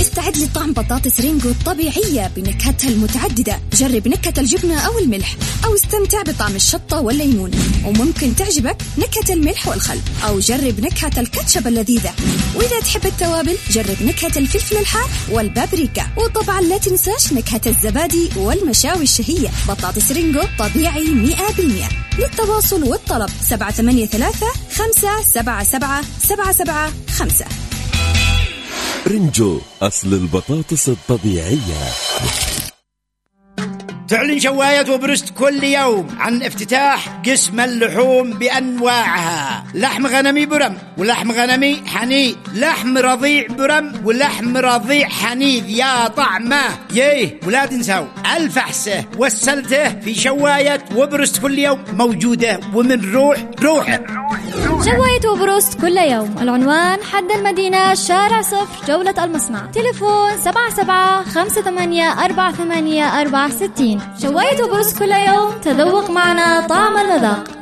استعد لطعم بطاطس رينجو الطبيعية بنكهتها المتعددة. جرب نكهة الجبنة أو الملح، أو استمتع بطعم الشطة والليمون، وممكن تعجبك نكهة الملح والخل، أو جرب نكهة الكاتشب اللذيذة. وإذا تحب التوابل جرب نكهة الفلفل الحار والبابريكا، وطبعا لا تنساش نكهة الزبادي والمشاوي الشهية. بطاطس رينجو طبيعي 100%. للتواصل والطلب 783-577-775. رينجو، أصل البطاطس الطبيعية. تعلن شواية وبرست كل يوم عن افتتاح قسم اللحوم بأنواعها: لحم غنمي برم، ولحم غنمي حنيذ، لحم رضيع برم، ولحم رضيع حنيذ. يا طعمه يه. ولا تنسوا الفحسة والسلته في شواية وبرست كل يوم، موجودة ومن روحه. شواية وبروست كل يوم. العنوان: حد المدينة، شارع صفر، جولة المصنع. تليفون 77-58-48-64. شواية وبروست كل يوم، تذوق معنا طعم المذاق.